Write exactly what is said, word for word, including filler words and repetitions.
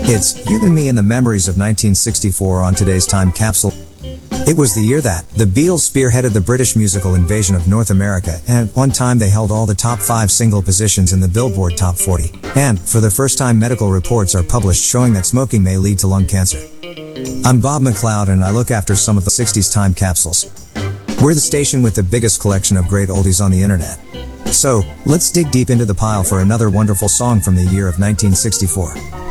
It's You and Me and the Memories of nineteen sixty-four on today's time capsule. It was the year that the Beatles spearheaded the British musical invasion of North America, and at one time they held all the top five single positions in the Billboard Top forty. And, for the first time, medical reports are published showing that smoking may lead to lung cancer. I'm Bob McLeod and I look after some of the sixties time capsules. We're the station with the biggest collection of great oldies on the internet. So, let's dig deep into the pile for another wonderful song from the year of nineteen sixty-four.